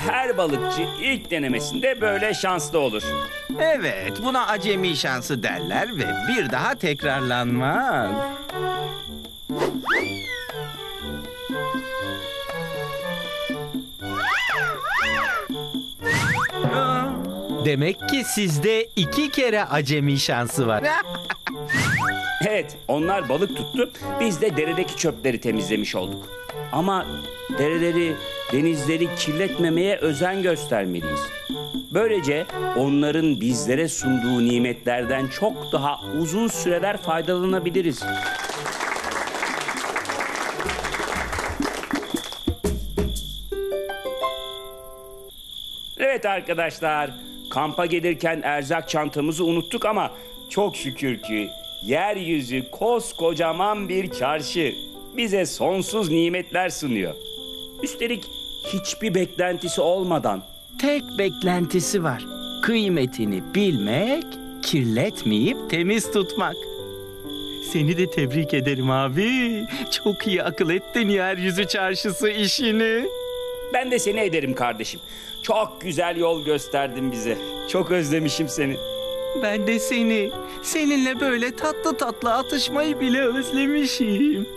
her balıkçı ilk denemesinde böyle şanslı olur. Evet, buna acemi şansı derler ve bir daha tekrarlanmaz. Demek ki sizde 2 kere acemi şansı var. Evet, onlar balık tuttu, biz de deredeki çöpleri temizlemiş olduk. Ama dereleri, denizleri kirletmemeye özen göstermeliyiz. Böylece onların bizlere sunduğu nimetlerden çok daha uzun süreler faydalanabiliriz. Evet arkadaşlar, kampa gelirken erzak çantamızı unuttuk ama çok şükür ki yeryüzü koskocaman bir çarşı bize sonsuz nimetler sunuyor. Üstelik hiçbir beklentisi olmadan. Tek beklentisi var. Kıymetini bilmek, kirletmeyip temiz tutmak. Seni de tebrik ederim abi. Çok iyi akıl ettin yeryüzü çarşısı işini. Ben de seni ederim kardeşim. Çok güzel yol gösterdin bize. Çok özlemişim seni. Ben de seni. Seninle böyle tatlı tatlı atışmayı bile özlemişim.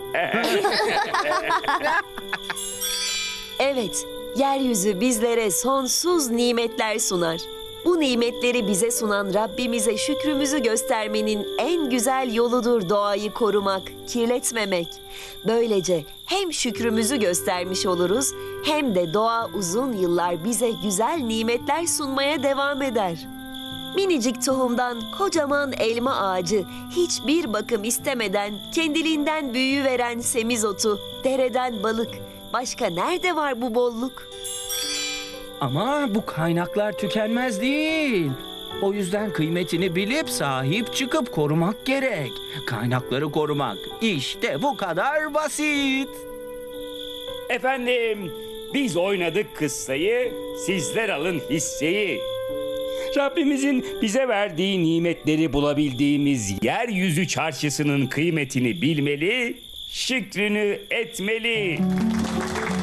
Evet, yeryüzü bizlere sonsuz nimetler sunar. Bu nimetleri bize sunan Rabbimize şükrümüzü göstermenin en güzel yoludur doğayı korumak, kirletmemek. Böylece hem şükrümüzü göstermiş oluruz hem de doğa uzun yıllar bize güzel nimetler sunmaya devam eder. Minicik tohumdan kocaman elma ağacı, hiçbir bakım istemeden kendiliğinden büyüveren semizotu, dereden balık. Başka nerede var bu bolluk? Ama bu kaynaklar tükenmez değil. O yüzden kıymetini bilip sahip çıkıp korumak gerek. Kaynakları korumak işte bu kadar basit. Efendim, biz oynadık kıssayı, sizler alın hisseyi. Rabbimizin bize verdiği nimetleri bulabildiğimiz yeryüzü çarşısının kıymetini bilmeli, şükrünü etmeli.